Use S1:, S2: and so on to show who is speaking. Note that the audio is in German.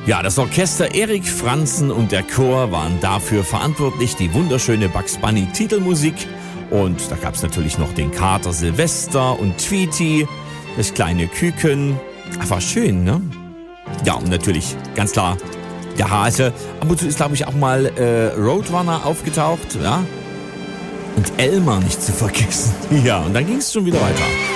S1: Ja, das Orchester Erik Franzen und der Chor waren dafür verantwortlich, die wunderschöne Bugs Bunny Titelmusik. Und da gab es natürlich noch den Kater Silvester und Tweety, das kleine Küken. Einfach schön, ne? Ja, und natürlich, ganz klar, der Hase. Ab und zu ist, glaube ich, auch mal Roadrunner aufgetaucht, ja? Und Elmer nicht zu vergessen. Ja, und dann ging es schon wieder weiter.